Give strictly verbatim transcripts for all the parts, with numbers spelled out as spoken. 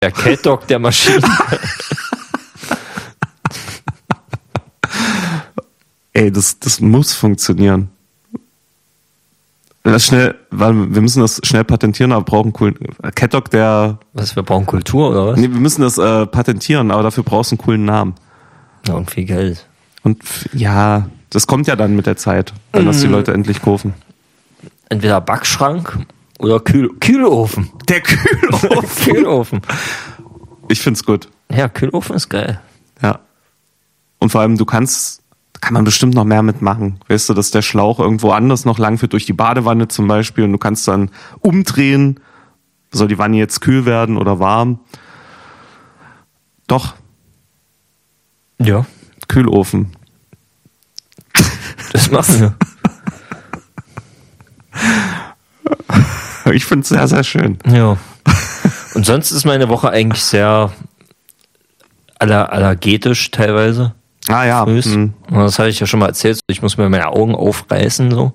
Der Cat-Dog der Maschine. Ey, das, das muss funktionieren. Das schnell, weil wir müssen das schnell patentieren, aber brauchen coolen Cat-Dog der. Was, wir brauchen Kultur oder was? Nee, wir müssen das äh, patentieren, aber dafür brauchst du einen coolen Namen. Ja, und viel Geld. Und ja, das kommt ja dann mit der Zeit, wenn das die Leute endlich kaufen. Entweder Backschrank oder Kühl Kühlofen. Der Kühlofen. Kühlofen. Ich find's gut. Ja, Kühlofen ist geil. Ja. Und vor allem, du kannst, kann man bestimmt noch mehr mitmachen. Weißt du, dass der Schlauch irgendwo anders noch lang führt, durch die Badewanne zum Beispiel, und du kannst dann umdrehen. Soll die Wanne jetzt kühl werden oder warm? Doch. Ja. Kühlofen. Das machen wir. Ich finde es sehr, sehr schön. Ja. Und sonst ist meine Woche eigentlich sehr aller, allergetisch teilweise. Ah ja. Mhm. Das habe ich ja schon mal erzählt. Ich muss mir meine Augen aufreißen. So.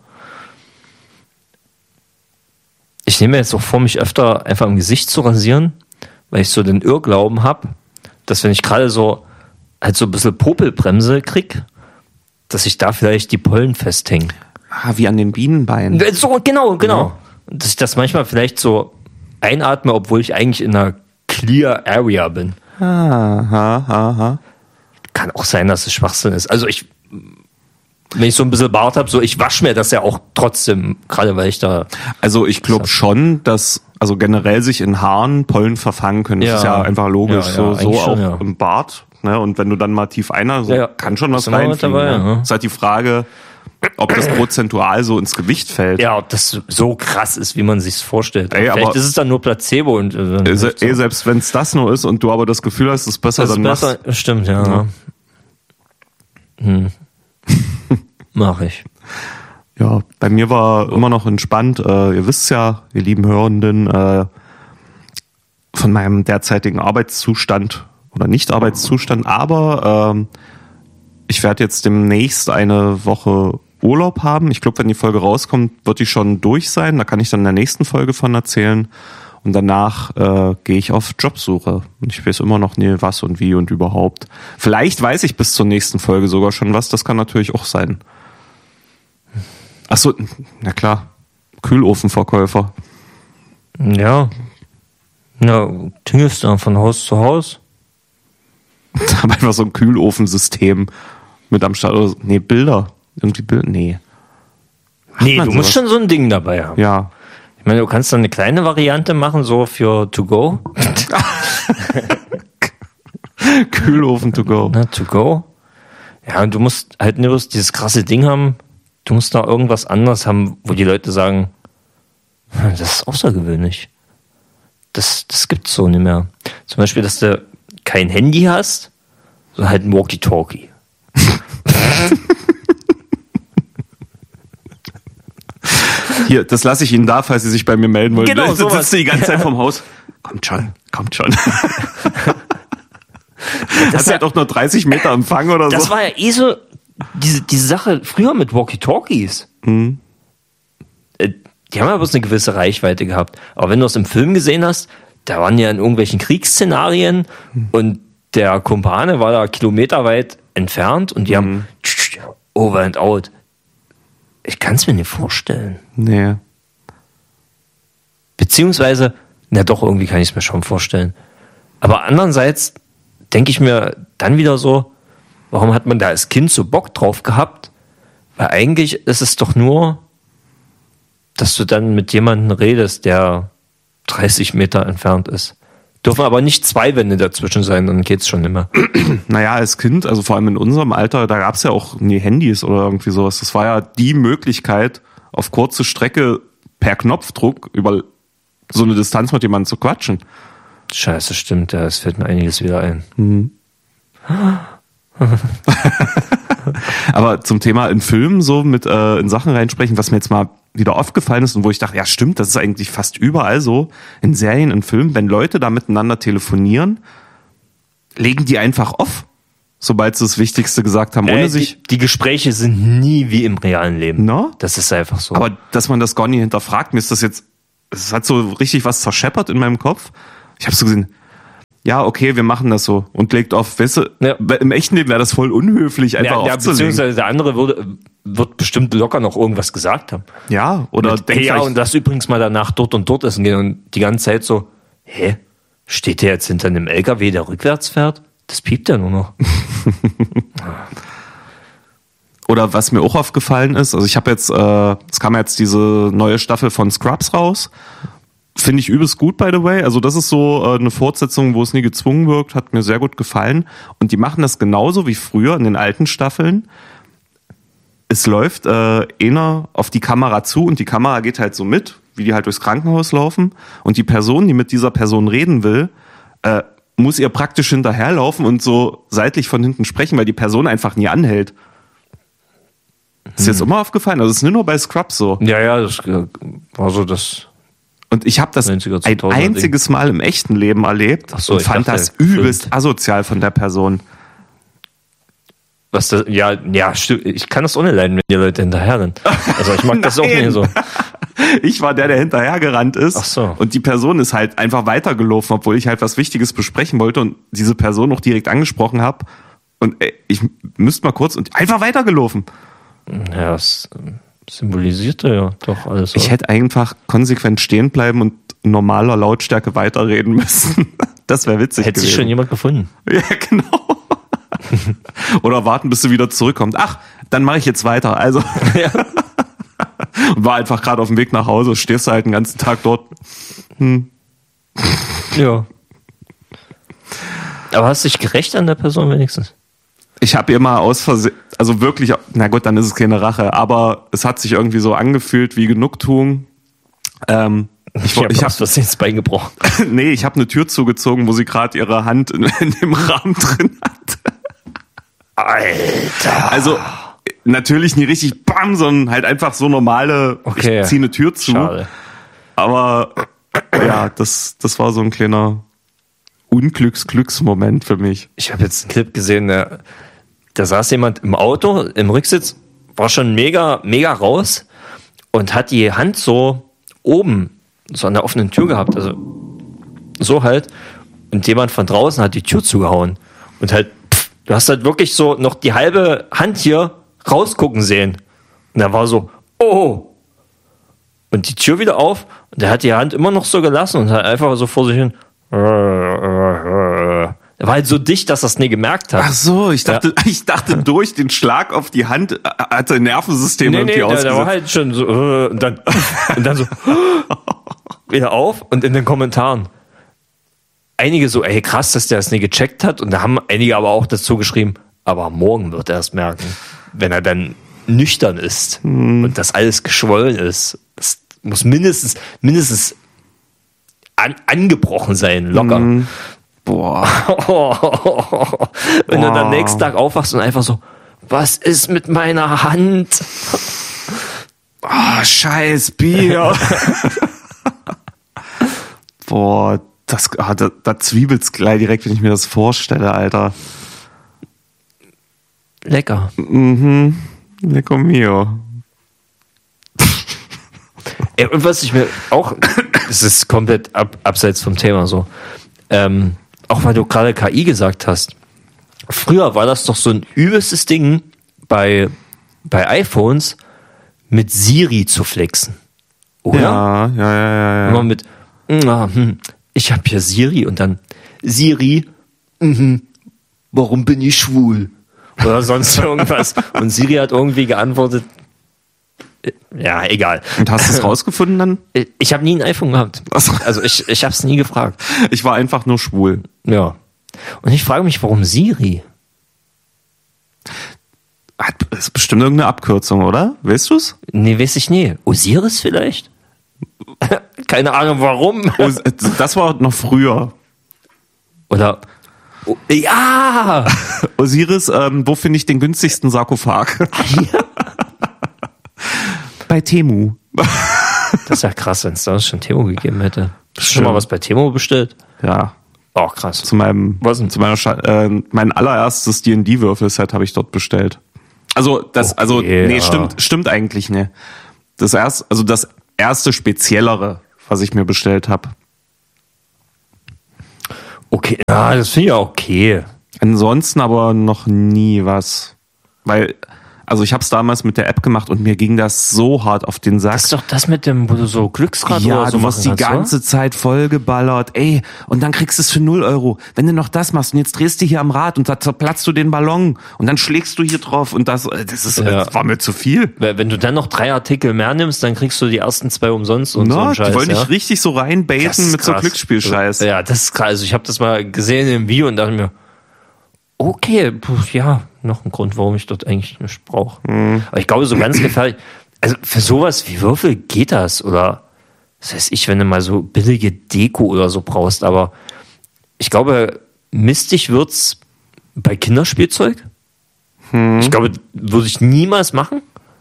Ich nehme jetzt auch vor, mich öfter einfach im Gesicht zu rasieren, weil ich so den Irrglauben habe, dass wenn ich gerade so halt so ein bisschen Popelbremse krieg, dass sich da vielleicht die Pollen festhängen. Ah, wie an den Bienenbeinen. So, genau, genau. Ja. Dass ich das manchmal vielleicht so einatme, obwohl ich eigentlich in einer clear area bin. Aha, aha. Kann auch sein, dass es Schwachsinn ist. Also ich, wenn ich so ein bisschen Bart habe, so ich wasche mir das ja auch trotzdem, gerade weil ich da... Also ich glaube schon, dass also generell sich in Haaren Pollen verfangen können. Das Ja. ist ja einfach logisch. Ja, ja, so so eigentlich auch schon, ja. im Bart. Ne? Und wenn du dann mal tief einer, so Ja, ja. kann schon was Ist immer mit reinfliegen. dabei, Ne? ja. Ist halt die Frage, ob das prozentual so ins Gewicht fällt. Ja, ob das so krass ist, wie man sich's vorstellt. Ey, Vielleicht aber- ist es dann nur Placebo und äh, Eh, so. eh, selbst wenn es das nur ist und du aber das Gefühl hast, es ist besser, Das ist dann machst besser. Stimmt, ja. Ja. Hm. Mach ich. Ja, bei mir war immer noch entspannt. Äh, ihr wisst ja, ihr lieben Hörenden, äh, von meinem derzeitigen Arbeitszustand oder Nicht-Arbeitszustand, aber ähm, ich werde jetzt demnächst eine Woche Urlaub haben. Ich glaube, wenn die Folge rauskommt, wird die schon durch sein. Da kann ich dann in der nächsten Folge von erzählen. Und danach äh, gehe ich auf Jobsuche. Und ich weiß immer noch nie, was und wie und überhaupt. Vielleicht weiß ich bis zur nächsten Folge sogar schon was. Das kann natürlich auch sein. Ach so, na klar. Kühlofenverkäufer. Ja. Ja, tingelst du dann von Haus zu Haus? Da haben wir einfach so ein Kühlofensystem mit am Start. Oder so. Nee, Bilder. Irgendwie Bilder. Nee. Nee, man du musst sowas? schon so ein Ding dabei haben. Ja. Ich meine, du kannst dann eine kleine Variante machen, so für to go. Kühlofen to go. Na, to go. Ja, und du musst halt nur dieses krasse Ding haben. Du musst da irgendwas anderes haben, wo die Leute sagen, das ist außergewöhnlich. Das, das gibt's so nicht mehr. Zum Beispiel, dass du kein Handy hast, sondern halt ein Walkie-Talkie. Hier, das lasse ich Ihnen da, falls Sie sich bei mir melden wollen. Genau, Jetzt sowas. sitzt du die ganze Zeit vom Haus. Kommt schon, kommt schon. Hast du halt auch nur dreißig Meter Empfang oder Das so? war ja eh so, diese, diese Sache früher mit Walkie-Talkies. Mhm. Äh, Die haben ja bloß eine gewisse Reichweite gehabt. Aber wenn du es im Film gesehen hast, da waren ja in irgendwelchen Kriegsszenarien Mhm. und der Kumpane war da kilometerweit entfernt und die Mhm. haben over and out. Ich kann es mir nicht vorstellen. Nee. Beziehungsweise, na doch, irgendwie kann ich es mir schon vorstellen. Aber andererseits denke ich mir dann wieder so, warum hat man da als Kind so Bock drauf gehabt? Weil eigentlich ist es doch nur, dass du dann mit jemandem redest, der dreißig Meter entfernt ist. Dürfen aber nicht zwei Wände dazwischen sein, dann geht's schon immer. Naja, als Kind, also vor allem in unserem Alter, da gab's ja auch nie Handys oder irgendwie sowas. Das war ja die Möglichkeit, auf kurze Strecke per Knopfdruck über so eine Distanz mit jemandem zu quatschen. Scheiße, stimmt, ja, es fällt mir einiges wieder ein. Mhm. Aber zum Thema in Filmen so mit äh, in Sachen reinsprechen, was mir jetzt mal wieder aufgefallen ist und wo ich dachte, ja stimmt, das ist eigentlich fast überall so, in Serien, in Filmen, wenn Leute da miteinander telefonieren, legen die einfach auf, sobald sie das Wichtigste gesagt haben, ohne Äh, sich... die, die Gespräche sind nie wie im realen Leben. No? Das ist einfach so. Aber dass man das gar nicht hinterfragt, mir ist das jetzt, es hat so richtig was zerscheppert in meinem Kopf. Ich habe so gesehen, ja, okay, wir machen das so und legt auf, weißt du, Ja. im echten Leben wäre das voll unhöflich, einfach Ja, ja, aufzulegen. beziehungsweise der andere würde, wird bestimmt locker noch irgendwas gesagt haben. Ja, oder Mit, denkt hey, ja, vielleicht- und lass übrigens mal danach dort und dort essen gehen und die ganze Zeit so, hä? Steht der jetzt hinter einem L K W, der rückwärts fährt? Das piept ja nur noch. Oder was mir auch aufgefallen ist, also ich habe jetzt, äh, es kam jetzt diese neue Staffel von Scrubs raus. Finde ich übelst gut, by the way. Also das ist so äh, eine Fortsetzung, wo es nie gezwungen wirkt, hat mir sehr gut gefallen. Und die machen das genauso wie früher in den alten Staffeln. Es läuft äh, einer auf die Kamera zu und die Kamera geht halt so mit, wie die halt durchs Krankenhaus laufen. Und die Person, die mit dieser Person reden will, äh, muss ihr praktisch hinterherlaufen und so seitlich von hinten sprechen, weil die Person einfach nie anhält. Ist dir jetzt immer aufgefallen? Also es ist nur, nur bei Scrubs so. Ja, ja, das äh, war so das. Und ich habe das neunziger, ein zweitausender einziges Mal im echten Leben erlebt Ach so, und ich fand dachte, das übelst filmt. asozial von der Person. Was das, ja, ja, stimmt. Ich kann das ohne leiden, wenn die Leute hinterher sind. Also ich mag das auch Nein. nicht so. Ich war der, der hinterhergerannt ist. Ach so. Und die Person ist halt einfach weitergelaufen, obwohl ich halt was Wichtiges besprechen wollte und diese Person auch direkt angesprochen habe. Und ey, ich müsste mal kurz und einfach weitergelaufen. Ja, das äh, symbolisiert ja doch alles. Ich oder? hätte einfach konsequent stehen bleiben und in normaler Lautstärke weiterreden müssen. Das wäre witzig Hätte sich gewesen. schon jemand gefunden. Ja, genau. Oder warten, bis sie wieder zurückkommt. Ach, dann mache ich jetzt weiter. Also Ja. und war einfach gerade auf dem Weg nach Hause, stehst du halt den ganzen Tag dort. Ja. Aber hast du dich gerecht an der Person wenigstens? Ich habe ihr mal aus Versehen, also wirklich, na gut, dann ist es keine Rache, aber es hat sich irgendwie so angefühlt wie Genugtuung. Ähm, ich Ich habe ich hab, was jetzt Bein gebrochen. nee, ich habe eine Tür zugezogen, wo sie gerade ihre Hand in, in dem Rahmen drin hat. Alter. Also natürlich nie richtig bam, sondern halt einfach so normale, Okay. ich ziehe eine Tür zu. Schade. Aber ja, das, das war so ein kleiner Unglücks-Glücksmoment für mich. Ich habe jetzt einen Clip gesehen, da, da saß jemand im Auto, im Rücksitz, war schon mega, mega raus und hat die Hand so oben, so an der offenen Tür gehabt, also so halt. Und jemand von draußen hat die Tür zugehauen. Und halt, pff, du hast halt wirklich so noch die halbe Hand hier rausgucken sehen. Und er war so, oh. Und die Tür wieder auf und er hat die Hand immer noch so gelassen und hat einfach so vor sich hin. Er war halt so dicht, dass er es nie gemerkt hat. Ach so, ich dachte, ja. ich dachte durch den Schlag auf die Hand äh, hat sein Nervensystem Nee, irgendwie nee, der, ausgesetzt. der war halt schon so, äh, und dann, und dann so, wieder auf und in den Kommentaren. Einige so, ey, krass, dass der es nie gecheckt hat. Und da haben einige aber auch dazu geschrieben, aber morgen wird er es merken, wenn er dann nüchtern ist hm. und das alles geschwollen ist. Das muss mindestens, mindestens an, angebrochen sein, locker. Hm. Boah. Wenn Boah. du dann nächsten Tag aufwachst und einfach so, was ist mit meiner Hand? Oh, scheiß Bier. Boah, das, ah, da, da zwiebelt's gleich direkt, wenn ich mir das vorstelle, Alter. Lecker. Mhm. Lecker mio. Ey, und was ich mir auch, das ist komplett ab, abseits vom Thema so, ähm, auch weil du gerade K I gesagt hast, früher war das doch so ein übelstes Ding bei, bei iPhones mit Siri zu flexen. Oder? Ja, ja, ja, ja, ja. Immer mit, ah, hm, ich hab hier Siri und dann Siri, mhm, warum bin ich schwul? Oder sonst irgendwas. Und Siri hat irgendwie geantwortet, äh, ja, egal. Und hast du es rausgefunden dann? Ich habe nie ein iPhone gehabt. Ach so. Also ich, ich habe es nie gefragt. Ich war einfach nur schwul. Ja. Und ich frage mich, warum Siri? Hat, ist bestimmt irgendeine Abkürzung, oder? Weißt du's? Nee, weiß ich nie. Osiris vielleicht? Keine Ahnung, warum. Oh, das war noch früher. Oder, oh, ja! Osiris, ähm, wo finde ich den günstigsten Sarkophag? Bei Temu. Das ist ja krass, wenn es da schon Temo gegeben hätte. Hast du schon mal was bei Temo bestellt? Ja, Oh, krass. zu meinem, Was denn? zu meiner, Scha- äh, mein allererstes D und D-Würfelset habe ich dort bestellt. Also das, Okay, also nee, ja. stimmt, stimmt eigentlich ne. Das erste, also das erste speziellere, was ich mir bestellt habe. Okay, ja, das finde ich ja okay. Ansonsten aber noch nie was. Weil, also ich habe es damals mit der App gemacht und mir ging das so hart auf den Sack. Das ist doch das mit dem, wo du so Glücksrad ja, oder so du wirst die machen kannst, ganze oder? Zeit vollgeballert. Ey, und dann kriegst du es für null Euro. Wenn du noch das machst und jetzt drehst du hier am Rad und da zerplatzt du den Ballon und dann schlägst du hier drauf und das, das ist, Ja. das war mir zu viel. Weil wenn du dann noch drei Artikel mehr nimmst, dann kriegst du die ersten zwei umsonst und so Na, einen die Scheiß. wollen ja? dich richtig so reinbaiten Das ist mit so krass. Glücksspielscheiß. Ja, das ist krass. Also ich habe das mal gesehen im Video und dachte mir, okay, puh, ja, noch ein Grund, warum ich dort eigentlich nicht brauche. Mhm. Aber ich glaube, so ganz gefährlich, also für sowas wie Würfel geht das, oder das heißt ich, wenn du mal so billige Deko oder so brauchst, aber ich glaube, mistig wird's bei Kinderspielzeug. Mhm. Ich glaube, würde ich niemals machen.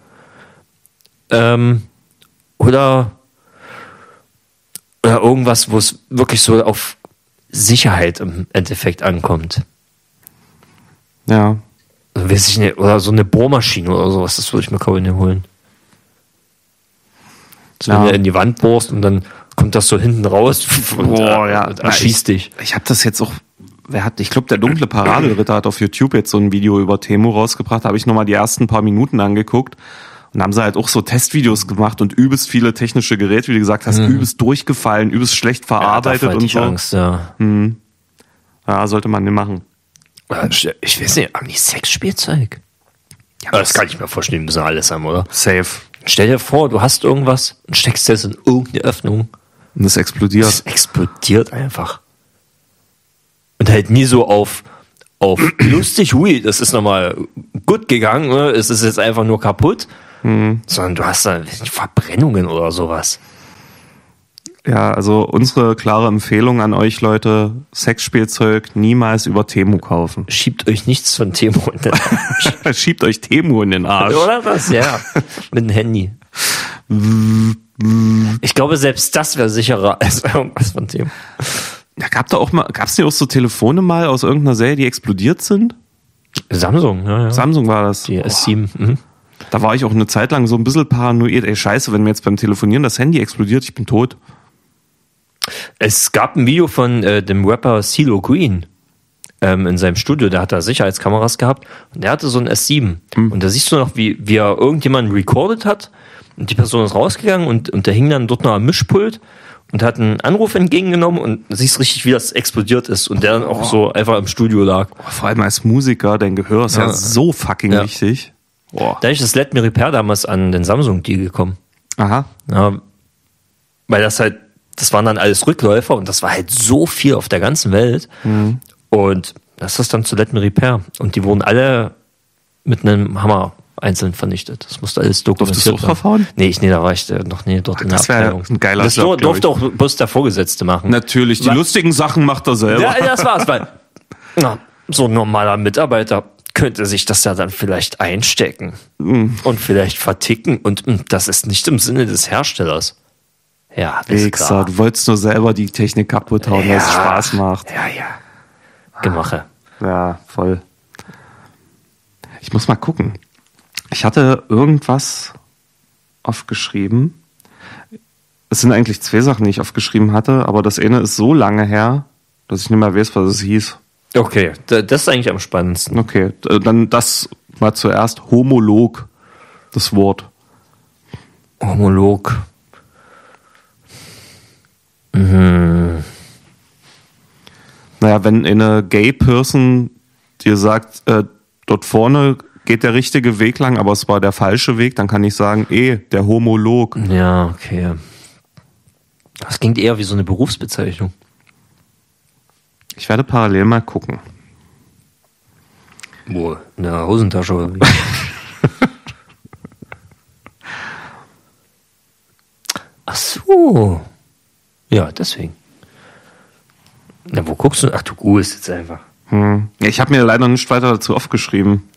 Ähm, oder, oder irgendwas, wo es wirklich so auf Sicherheit im Endeffekt ankommt. Ja. Also, weiß ich nicht, oder so eine Bohrmaschine oder sowas, das würde ich mir kaum nicht holen. So, Ja. wenn du in die Wand bohrst und dann kommt das so hinten raus und, Boah, äh, ja. und erschießt dich. Ich habe das jetzt auch, wer hat, ich glaube, der dunkle Paraderitter hat auf YouTube jetzt so ein Video über Temu rausgebracht, da habe ich nochmal die ersten paar Minuten angeguckt und haben sie halt auch so Testvideos gemacht und übelst viele technische Geräte, wie du gesagt hast, übelst durchgefallen, übelst schlecht verarbeitet ja, da und ich so. Angst, ja. Ja, sollte man nicht machen. Oder Ich ich weiß nicht, haben die Sexspielzeug? Ja, das kann ich mir vorstellen, die müssen alles haben, oder? Safe. Stell dir vor, du hast irgendwas und steckst das in irgendeine Öffnung. Und es explodiert. Das explodiert einfach. Und halt nie so auf, auf lustig, hui, das ist nochmal gut gegangen, ne? Es ist jetzt einfach nur kaputt. Sondern du hast da weiß nicht, Verbrennungen oder sowas. Ja, also unsere klare Empfehlung an euch Leute, Sexspielzeug niemals über Temu kaufen. Schiebt euch nichts von Temo in den Arsch. Schiebt euch Temu in den Arsch. Oder was? Ja. Mit dem Handy. Ich glaube, selbst das wäre sicherer als irgendwas von Temo. Ja, gab da auch mal, gab's nicht auch so Telefone mal aus irgendeiner Serie, die explodiert sind? Samsung, ja, ja. Samsung war das. Die S sieben. Mhm. Da war ich auch eine Zeit lang so ein bisschen paranoid. Ey, scheiße, wenn mir jetzt beim Telefonieren das Handy explodiert, ich bin tot. Es gab ein Video von äh, dem Rapper CeeLo Green ähm, in seinem Studio, der hat da Sicherheitskameras gehabt und der hatte so ein S sieben. Mhm. Und da siehst du noch, wie, wie er irgendjemanden recorded hat und die Person ist rausgegangen und, und der hing dann dort noch am Mischpult und hat einen Anruf entgegengenommen und du siehst richtig, wie das explodiert ist und der dann auch so einfach im Studio lag. Vor allem als Musiker, dein Gehör ist ja, Ja. so fucking Ja. wichtig. Boah. Da ist das Let Me Repair damals an den Samsung-Deal gekommen. Aha. Ja, weil das halt, das waren dann alles Rückläufer und das war halt so viel auf der ganzen Welt. Mhm. Und das ist dann zu Let Me Repair. Und die wurden alle mit einem Hammer einzeln vernichtet. Das musste alles dokumentiert Durftest du auch verfahren? Nee, ich, nee, da war ich äh, noch nie dort in der das wär Abteilung. ein geiler das Job, dur- durfte glaub auch bloß der Vorgesetzte machen. Natürlich, die Wa- lustigen Sachen macht er selber. Ja, das war's, weil na, so ein normaler Mitarbeiter könnte sich das ja dann vielleicht einstecken Mhm. und vielleicht verticken und mh, das ist nicht im Sinne des Herstellers. Ja, das ist Wichser, klar. du wolltest nur selber die Technik kaputt hauen, weil es Spaß macht. Ja, ja. Gemache. Ja, voll. Ich muss mal gucken. Ich hatte irgendwas aufgeschrieben. Es sind eigentlich zwei Sachen, die ich aufgeschrieben hatte, aber das eine ist so lange her, dass ich nicht mehr weiß, was es hieß. Okay, da- das ist eigentlich am spannendsten. Okay, d- dann das mal zuerst. Homolog, das Wort. Homolog. Mhm. Naja, wenn eine Gay-Person dir sagt, äh, dort vorne geht der richtige Weg lang, aber es war der falsche Weg, dann kann ich sagen, eh, der Homolog. Ja, okay. Das klingt eher wie so eine Berufsbezeichnung. Ich werde parallel mal gucken. Wo? In der Hosentasche oder wie? Ach so. Ja, deswegen. Na, wo guckst du? Ach, du googelst jetzt einfach. Hm. Ja, ich habe mir leider nicht weiter dazu aufgeschrieben.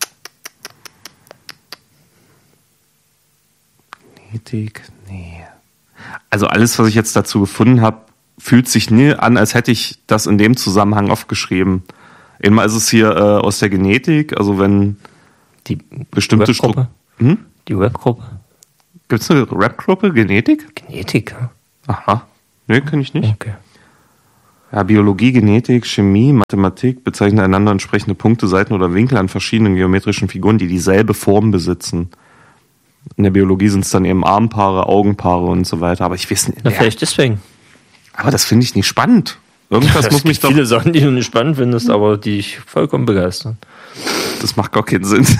Genetik, nee. Also alles, was ich jetzt dazu gefunden habe, fühlt sich nie an, als hätte ich das in dem Zusammenhang aufgeschrieben. Einmal ist es hier äh, aus der Genetik, also wenn Die bestimmte Webgruppe? Stru- hm? Die Webgruppe? Gibt es eine Rap-Gruppe, Genetik? Genetik, ja? Aha. Nee, kenne ich nicht. Okay. Ja, Biologie, Genetik, Chemie, Mathematik bezeichnen einander entsprechende Punkte, Seiten oder Winkel an verschiedenen geometrischen Figuren, die dieselbe Form besitzen. In der Biologie sind es dann eben Armpaare, Augenpaare und so weiter. Aber ich weiß nicht. Na, vielleicht deswegen. Aber das finde ich nicht spannend. Irgendwas Es muss mich gibt doch. viele Sachen, die du nicht spannend findest, aber die dich vollkommen begeistern. Das macht gar keinen Sinn.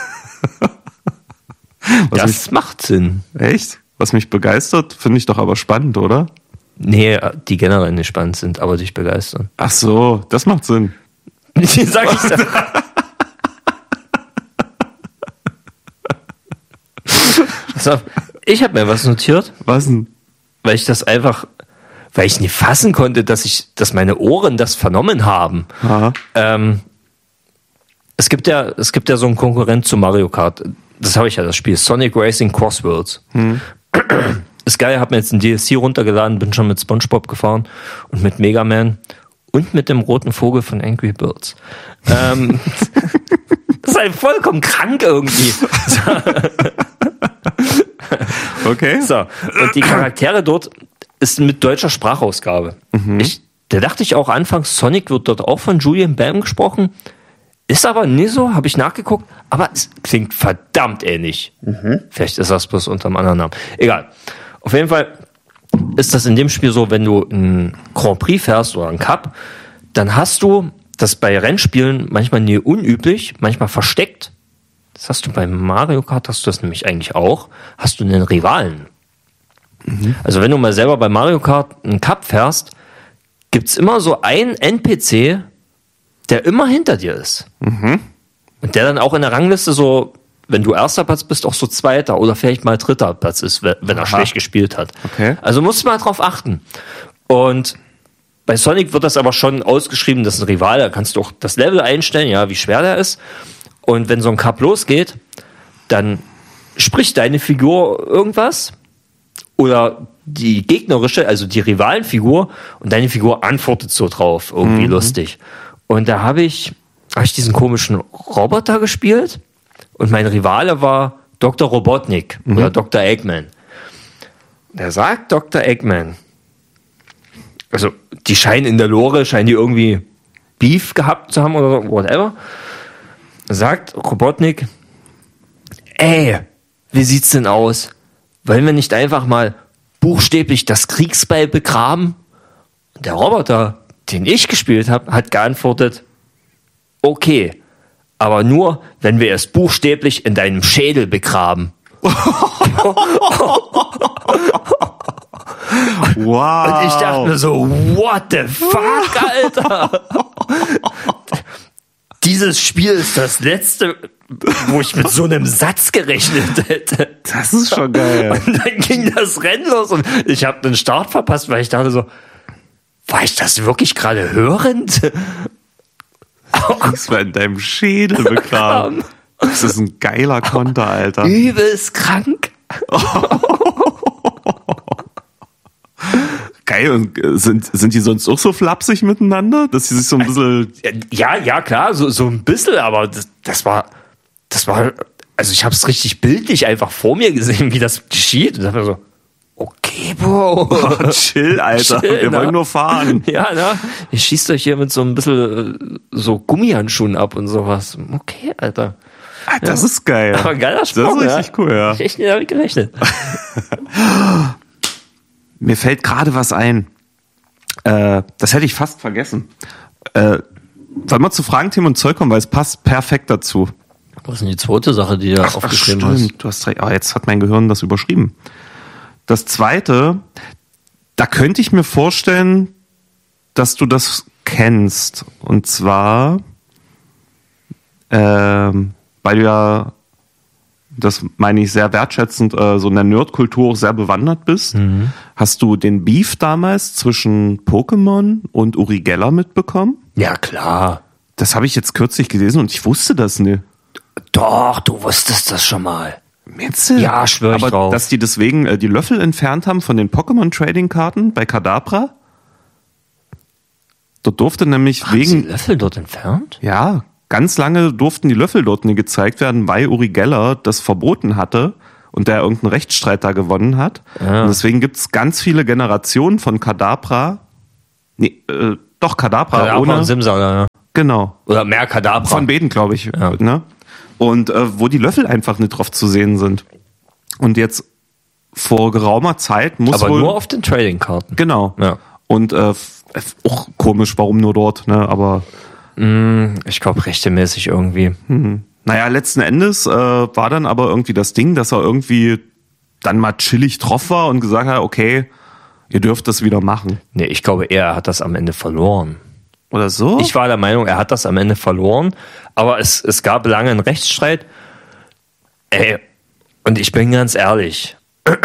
Was Das macht Sinn. mich, echt? Was mich begeistert, finde ich doch aber spannend, oder? Nee, die generell nicht spannend sind, aber dich begeistern. Ach so, das macht Sinn. Sag ich da. Pass auf, ich habe mir was notiert, Was denn? weil ich das einfach, weil ich nie fassen konnte, dass ich, dass meine Ohren das vernommen haben. Aha. Ähm, es gibt ja, es gibt ja so einen Konkurrent zu Mario Kart. Das habe ich ja, das Spiel Sonic Racing Crossworlds. Hm. Ist geil, habe mir jetzt ein D L C runtergeladen, bin schon mit SpongeBob gefahren und mit Mega Man und mit dem roten Vogel von Angry Birds. Ähm, das ist halt vollkommen krank irgendwie. Okay. So, und die Charaktere dort ist mit deutscher Sprachausgabe. Mhm. Ich, da dachte ich auch anfangs, Sonic wird dort auch von Julian Bam gesprochen. Ist aber nie so, habe ich nachgeguckt, aber es klingt verdammt ähnlich. Mhm. Vielleicht ist das bloß unter einem anderen Namen. Egal. Auf jeden Fall ist das in dem Spiel so, wenn du einen Grand Prix fährst oder einen Cup, dann hast du, das bei Rennspielen manchmal nie unüblich, manchmal versteckt, das hast du bei Mario Kart, hast du das nämlich eigentlich auch, hast du einen Rivalen. Mhm. Also wenn du mal selber bei Mario Kart einen Cup fährst, gibt's immer so einen N P C, der immer hinter dir ist. Mhm. Und der dann auch in der Rangliste so, wenn du erster Platz bist, auch so zweiter oder vielleicht mal dritter Platz ist, wenn er Aha. schlecht gespielt hat. Okay. Also musst du mal drauf achten. Und bei Sonic wird das aber schon ausgeschrieben, das ist ein Rival, da kannst du auch das Level einstellen, ja, wie schwer der ist. Und wenn so ein Cup losgeht, dann spricht deine Figur irgendwas oder die gegnerische, also die Rivalenfigur, und deine Figur antwortet so drauf, irgendwie mhm. lustig. Und da habe ich, hab ich diesen komischen Roboter gespielt und mein Rivale war Doktor Robotnik mhm. oder Doktor Eggman. Der sagt Doktor Eggman, also die scheinen in der Lore, scheinen die irgendwie Beef gehabt zu haben oder whatever, sagt Robotnik, ey, wie sieht's denn aus? Wollen wir nicht einfach mal buchstäblich das Kriegsbeil begraben? Und der Roboter, den ich gespielt habe, hat geantwortet, okay, aber nur, wenn wir es buchstäblich in deinem Schädel begraben. Wow. Und ich dachte mir so, what the fuck, Alter? Dieses Spiel ist das letzte, wo ich mit so einem Satz gerechnet hätte. Das ist schon geil. Und dann ging das Rennen los und ich habe den Start verpasst, weil ich dachte so, war ich das wirklich gerade hörend? Das war in deinem Schädel begraben. Das ist ein geiler Konter, Alter. Übelst krank. Geil, und sind, sind die sonst auch so flapsig miteinander, dass sie sich so ein bisschen... Ja, ja, klar, so, so ein bisschen, aber das, das war, das war, also ich habe es richtig bildlich einfach vor mir gesehen, wie das geschieht. Und dachte mir so, okay, Bro. Oh, chill, Alter. Chill, wir na? wollen nur fahren. Ja, na, ihr schießt euch hier mit so ein bisschen so Gummihandschuhen ab und sowas. Okay, Alter. Ah, das ja. ist geil. Aber ein geiler Sprung, das ist richtig ja. cool, ja. Ich echt nicht damit gerechnet. Mir fällt gerade was ein. Äh, das hätte ich fast vergessen. Äh, wollen wir zu Fragenthemen und Zeug kommen, weil es passt perfekt dazu. Was ist denn die zweite Sache, die du ach, aufgeschrieben ach, stimmt. hast? Du hast recht. Oh, jetzt hat mein Gehirn das überschrieben. Das zweite, da könnte ich mir vorstellen, dass du das kennst. Und zwar, ähm, weil du ja, das meine ich sehr wertschätzend, äh, so in der Nerdkultur auch sehr bewandert bist. Mhm. Hast du den Beef damals zwischen Pokémon und Uri Geller mitbekommen? Ja, klar. Das habe ich jetzt kürzlich gelesen und ich wusste das nicht. Doch, du wusstest das schon mal. Metze? Ja, schwör ich Aber drauf. dass die deswegen äh, die Löffel entfernt haben von den Pokémon-Trading-Karten bei Kadabra? Dort durfte nämlich Haben wegen... Sie Löffel dort entfernt? Ja, ganz lange durften die Löffel dort nie gezeigt werden, weil Uri Geller das verboten hatte und der irgendeinen Rechtsstreit da gewonnen hat. Ja. Und deswegen gibt's ganz viele Generationen von Kadabra, Nee, äh, doch, Kadabra, Kadabra ohne. und Simsala, ja. Genau. Oder mehr Kadabra. Von beiden, glaube ich. Ja. Ne? Und äh, wo die Löffel einfach nicht drauf zu sehen sind. Und jetzt vor geraumer Zeit muss Aber wohl... nur auf den Trading-Karten. Genau. Ja. Und äh, f- auch komisch, warum nur dort, ne? Aber Ich glaube, rechtmäßig irgendwie. naja, letzten Endes äh, war dann aber irgendwie das Ding, dass er irgendwie dann mal chillig drauf war und gesagt hat, okay, ihr dürft das wieder machen. Nee, ich glaube, er hat das am Ende verloren. Oder so? Ich war der Meinung, er hat das am Ende verloren, aber es, es gab lange einen Rechtsstreit. Ey, und ich bin ganz ehrlich,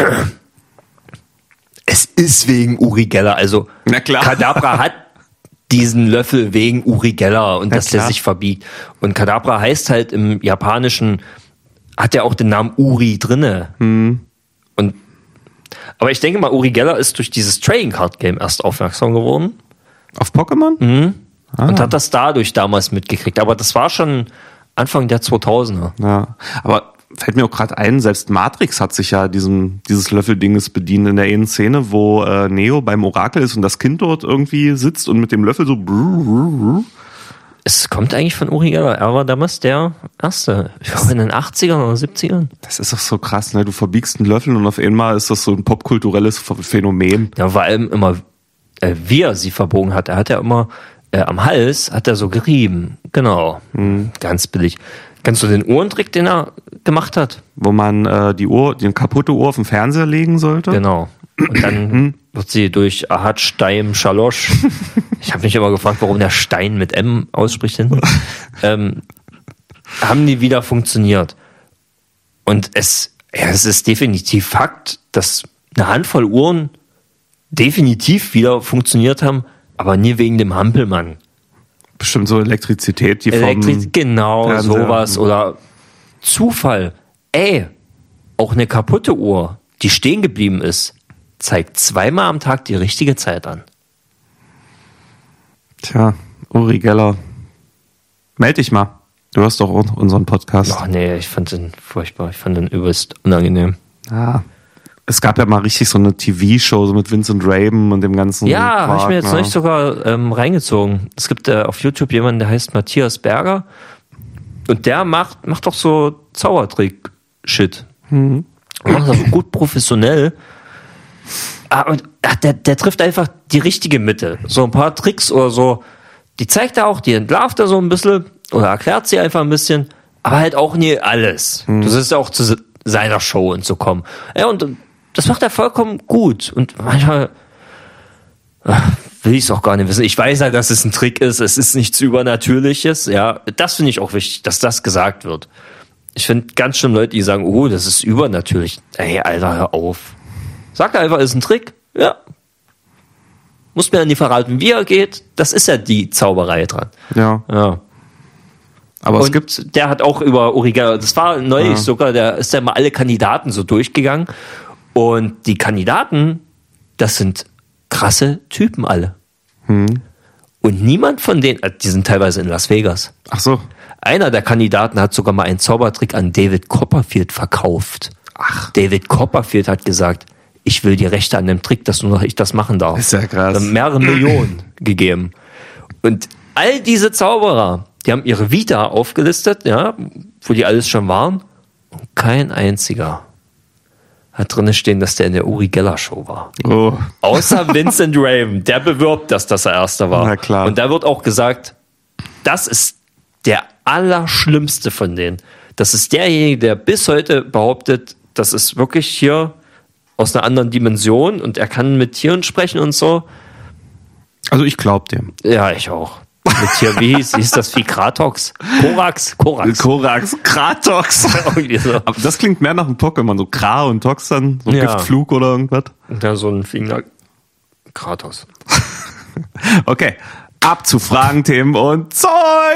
es ist wegen Uri Geller. Also Na klar. Kadabra hat diesen Löffel wegen Uri Geller und Na dass der klar. sich verbiegt. Und Kadabra heißt halt im Japanischen, hat ja auch den Namen Uri drinne. Hm. Und aber ich denke mal, Uri Geller ist durch dieses Trading Card Game erst aufmerksam geworden. Auf Pokémon? Und hat das dadurch damals mitgekriegt. Aber das war schon Anfang der zweitausender. Ja. Aber fällt mir auch gerade ein, selbst Matrix hat sich ja diesem, dieses Löffeldinges bedient in der einen Szene, wo äh, Neo beim Orakel ist und das Kind dort irgendwie sitzt und mit dem Löffel so brr, brr, brr. Es kommt eigentlich von Uri Geller. Er war damals der Erste. Ich glaube in den achtzigern oder siebzigern. Das ist doch so krass, ne? Du verbiegst einen Löffel und auf einmal ist das so ein popkulturelles Phänomen. Ja, vor allem immer, äh, wie er sie verbogen hat. Er hat ja immer äh, am Hals, hat er so gerieben. Genau. Ganz billig. Kennst du den Uhrentrick, den er gemacht hat? Wo man äh, die Uhr, die kaputte Uhr auf den Fernseher legen sollte. Genau. Und dann wird sie durch Ahad Stein Schalosch. Ich habe mich immer gefragt, warum der Stein mit M ausspricht hinten. ähm, haben die wieder funktioniert. Und es, ja, es ist definitiv Fakt, dass eine Handvoll Uhren definitiv wieder funktioniert haben, aber nie wegen dem Hampelmann. Bestimmt so Elektrizität, die Elektrizität, vom genau, Fernseher. sowas. Oder Zufall. Ey, auch eine kaputte Uhr, die stehen geblieben ist, zeigt zweimal am Tag die richtige Zeit an. Tja, Uri Geller. Meld dich mal. Du hörst doch auch unseren Podcast. Ach nee, ich fand den furchtbar. Ich fand den übelst unangenehm. Ja. Es gab ja mal richtig so eine T V-Show so mit Vincent Raven und dem ganzen Ja, habe ich Quark, mir jetzt ne? neulich sogar ähm, reingezogen. Es gibt äh, auf YouTube jemanden, der heißt Matthias Berger. Und der macht, macht doch so Zaubertrick-Shit. Mhm. Macht das gut professionell. Aber der, der trifft einfach die richtige Mitte. So ein paar Tricks oder so, die zeigt er auch, die entlarvt er so ein bisschen oder erklärt sie einfach ein bisschen, aber halt auch nie alles. Mhm. Das ist ja auch zu seiner Show und so kommen. Ja, und das macht er vollkommen gut. Und manchmal ach, will ich es auch gar nicht wissen. Ich weiß halt, dass es ein Trick ist, es ist nichts Übernatürliches. Ja, das finde ich auch wichtig, dass das gesagt wird. Ich finde ganz schlimm Leute, die sagen, oh, das ist übernatürlich. Ey, Alter, hör auf. Sag einfach, ist ein Trick. Ja. Muss mir ja nie verraten, wie er geht. Das ist ja die Zauberei dran. Ja. Ja. Aber es Und gibt. der hat auch über Uri Geller, das war neulich Ja. sogar, der ist ja mal alle Kandidaten so durchgegangen. Und die Kandidaten, das sind krasse Typen alle. Hm. Und niemand von denen, äh, die sind teilweise in Las Vegas. Ach so. Einer der Kandidaten hat sogar mal einen Zaubertrick an David Copperfield verkauft. Ach. David Copperfield hat gesagt, ich will die Rechte an dem Trick, dass nur noch ich das machen darf. Ist ja krass. Dann mehrere Millionen gegeben. Und all diese Zauberer, die haben ihre Vita aufgelistet, ja, wo die alles schon waren. Und kein einziger hat drin stehen, dass der in der Uri Geller Show war. Oh. Außer Vincent Raven, der bewirbt das, dass er Erster war. Na klar. Und da wird auch gesagt, das ist der Allerschlimmste von denen. Das ist derjenige, der bis heute behauptet, das ist wirklich hier aus einer anderen Dimension und er kann mit Tieren sprechen und so. Also ich glaub dem. Ja, ich auch. Mit Tieren, wie hieß, hieß das Vieh? Kratox? Korax? Korax. Korax, Kratox. Irgendwie so. Aber das klingt mehr nach einem Pokémon, so Kra und Tox dann, so Ja. Giftflug oder irgendwas. Und da so ein Finger. Kratos. Okay, ab zu Fragen, Themen und Zeug.